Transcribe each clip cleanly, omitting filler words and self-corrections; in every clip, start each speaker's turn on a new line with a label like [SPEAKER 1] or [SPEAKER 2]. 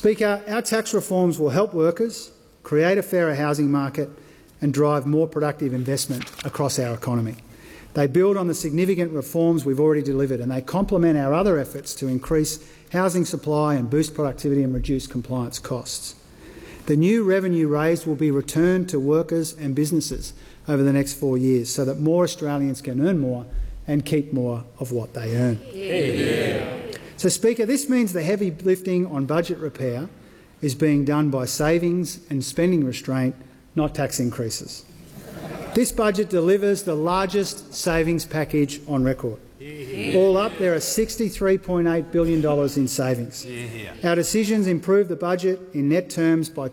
[SPEAKER 1] Speaker, our tax reforms will help workers, create a fairer housing market and drive more productive investment across our economy. They build on the significant reforms we've already delivered, and they complement our other efforts to increase housing supply and boost productivity and reduce compliance costs. The new revenue raised will be returned to workers and businesses over the next 4 years so that more Australians can earn more and keep more of what they earn. Yeah. So, Speaker, this means the heavy lifting on budget repair is being done by savings and spending restraint, not tax increases. This budget delivers the largest savings package on record. Yeah. All up, there are $63.8 billion in savings. Yeah. Our decisions improve the budget in net terms by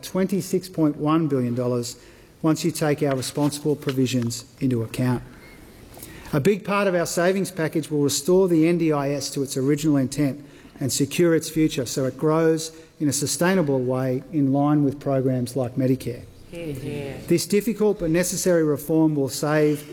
[SPEAKER 1] $26.1 billion once you take our responsible provisions into account. A big part of our savings package will restore the NDIS to its original intent and secure its future so it grows in a sustainable way in line with programs like Medicare. Yeah. This difficult but necessary reform will save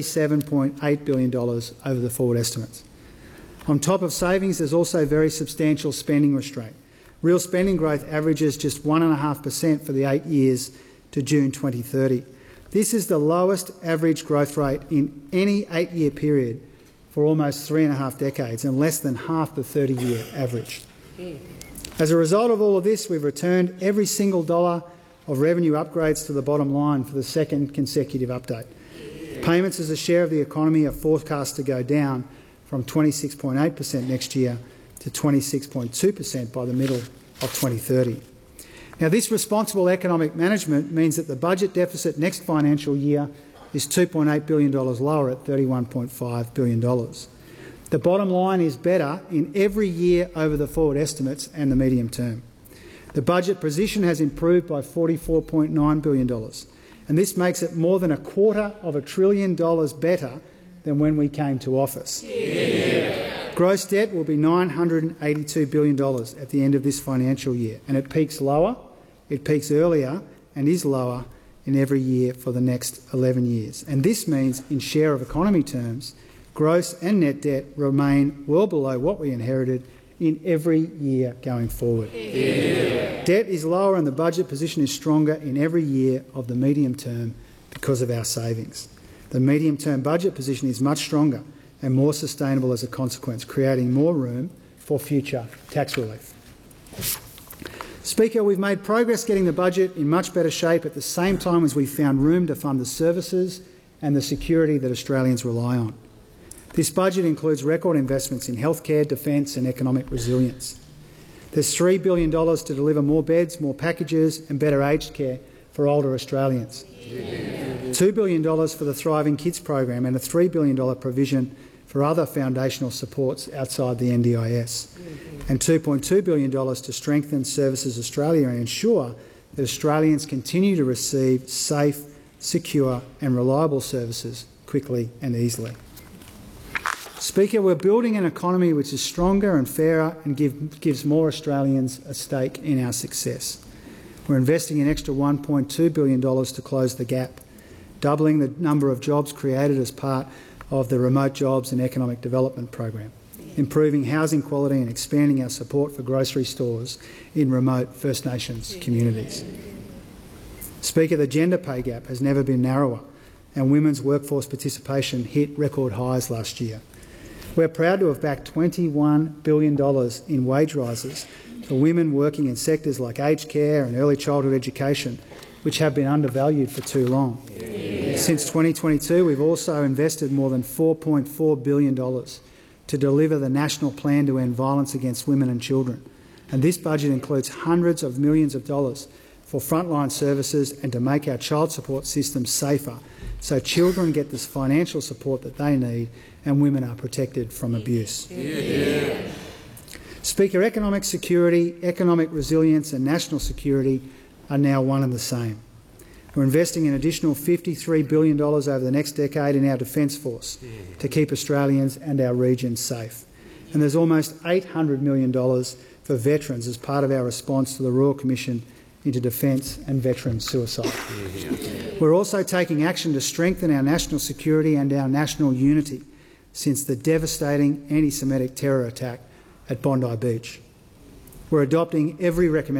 [SPEAKER 1] $37.8 billion over the forward estimates. On top of savings, there's also very substantial spending restraint. Real spending growth averages just 1.5% for the 8 years to June 2030. This is the lowest average growth rate in any 8-year period for almost 3.5 decades and less than half the 30-year average. As a result of all of this, we've returned every single dollar of revenue upgrades to the bottom line for the second consecutive update. Payments as a share of the economy are forecast to go down from 26.8% next year to 26.2% by the middle of 2030. Now, this responsible economic management means that the budget deficit next financial year is $2.8 billion lower at $31.5 billion. The bottom line is better in every year over the forward estimates and the medium term. The budget position has improved by $44.9 billion, and this makes it more than $250 billion better than when we came to office. Yeah. Gross debt will be $982 billion at the end of this financial year, and it peaks lower, it peaks earlier and is lower in every year for the next 11 years. And this means, in share of economy terms, gross and net debt remain well below what we inherited in every year going forward. Yeah. Debt is lower and the budget position is stronger in every year of the medium term because of our savings. The medium-term budget position is much stronger and more sustainable as a consequence, creating more room for future tax relief. Speaker, we've made progress getting the budget in much better shape at the same time as we've found room to fund the services and the security that Australians rely on. This budget includes record investments in healthcare, defence and economic resilience. There's $3 billion to deliver more beds, more packages and better aged care for older Australians. Yeah. $2 billion for the Thriving Kids program and a $3 billion provision for other foundational supports outside the NDIS, and $2.2 billion to strengthen Services Australia and ensure that Australians continue to receive safe, secure and reliable services quickly and easily. Speaker, we're building an economy which is stronger and fairer and gives more Australians a stake in our success. We're investing an extra $1.2 billion to close the gap, doubling the number of jobs created as part of the Remote Jobs and Economic Development program, improving housing quality and expanding our support for grocery stores in remote First Nations communities. Speaker, the gender pay gap has never been narrower and women's workforce participation hit record highs last year. We're proud to have backed $21 billion in wage rises for women working in sectors like aged care and early childhood education, which have been undervalued for too long. Yeah. Since 2022, we've also invested more than $4.4 billion to deliver the National Plan to End Violence Against Women and Children. And this budget includes hundreds of millions of dollars for frontline services and to make our child support system safer so children get this financial support that they need and women are protected from abuse. Yeah. Speaker, economic security, economic resilience and national security are now one and the same. We're investing an additional $53 billion over the next decade in our Defence Force to keep Australians and our region safe. And there's almost $800 million for veterans as part of our response to the Royal Commission into defence and veteran suicide. We're also taking action to strengthen our national security and our national unity since the devastating anti-Semitic terror attack at Bondi Beach. We're adopting every recommendation